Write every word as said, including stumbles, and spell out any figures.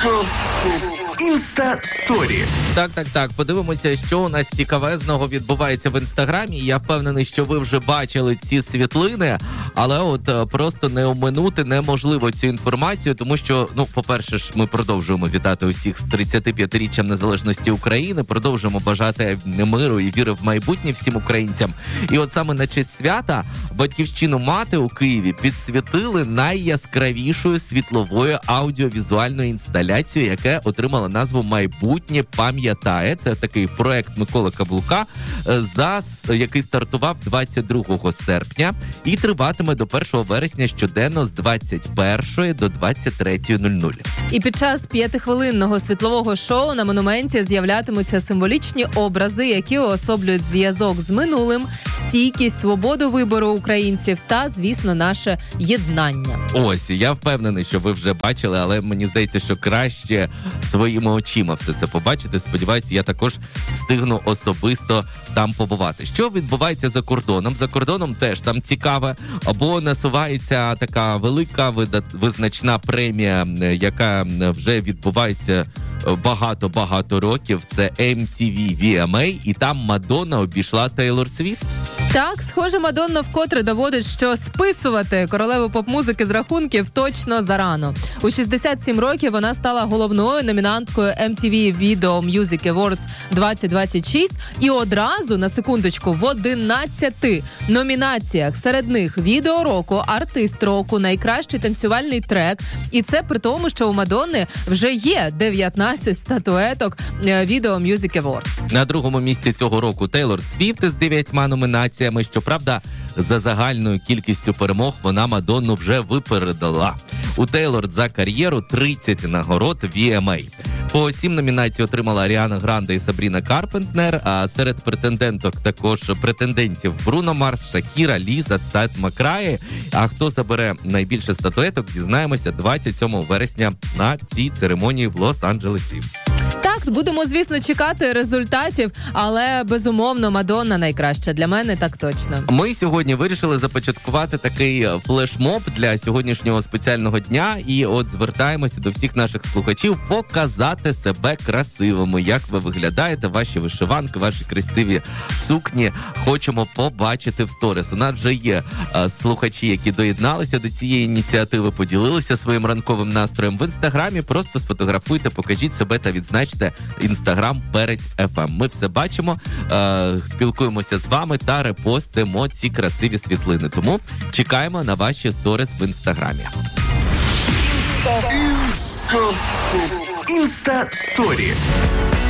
Інста-сторі. Так, так, так. Подивимося, що у нас цікавезного відбувається в Інстаграмі. Я впевнений, що ви вже бачили ці світлини, але от просто не оминути неможливо цю інформацію, тому що, ну, по-перше ж, ми продовжуємо вітати усіх з тридцятип'ятиріччям незалежності України, продовжуємо бажати миру і віри в майбутнє всім українцям. І от саме на честь свята Батьківщину мати у Києві підсвітили найяскравішою світловою аудіовізуальною інсталяцією, яка отримала назву «Майбутнє пам'ятає». Це такий проект Миколи Каблука, за який стартував двадцять другого серпня і триватиме до першого вересня щоденно з двадцять першої до двадцять третьої нуль нуль. І під час п'ятихвилинного світлового шоу на монументі з'являтимуться символічні образи, які уособлюють зв'язок з минулим, стійкість, свободу вибору українців та, звісно, наше єднання. Ось, я впевнений, що ви вже бачили, але мені здається, що краще своїми очима все це побачити. Сподіваюся, я також встигну особисто там побувати. Що відбувається за кордоном? За кордоном теж там цікаве, бо насувається така велика визначна премія, яка вже відбувається багато-багато років. Це ем ті ві ві ем ей, і там Мадонна обійшла Тейлор Свіфт. Так, схоже, Мадонна вкотре доводить, що списувати королеву поп-музики з рахунків точно зарано. У шістдесят сім років вона стала головною номінанткою ем ті ві Video Music Awards двадцять двадцять шість і одразу, на секундочку, в одинадцяти номінаціях. Серед них відео року, артист року, найкращий танцювальний трек. І це при тому, що у Мадонни вже є дев'ятнадцять статуеток Video Music Awards. На другому місці цього року Тейлор Свіфт з дев'ятьма номінаціями. Щоправда, за загальною кількістю перемог вона Мадонну вже випередила. У Тейлор за кар'єру тридцять нагород ві ем ей. По сім номінацій отримала Аріана Гранде і Сабріна Карпентнер, а серед претенденток також претендентів Бруно Марс, Шакіра, Ліза, Тат Макраї. А хто забере найбільше статуеток, дізнаємося двадцять сьомого вересня на цій церемонії в Лос-Анджелесі. Так, будемо, звісно, чекати результатів, але, безумовно, Мадонна найкраща. Для мене так точно. Ми сьогодні вирішили започаткувати такий флешмоб для сьогоднішнього спеціального дня. І от звертаємося до всіх наших слухачів показати себе красивими. Як ви виглядаєте, ваші вишиванки, ваші красиві сукні хочемо побачити в сторіс. У нас вже є а, слухачі, які доєдналися до цієї ініціативи, поділилися своїм ранковим настроєм в Інстаграмі. Просто сфотографуйте, покажіть себе та відзначте Інстаграм Перець еф ем. Ми все бачимо, е, спілкуємося з вами та репостимо ці красиві світлини. Тому чекаємо на ваші сторіс в Інстаграмі. Інста-сторі.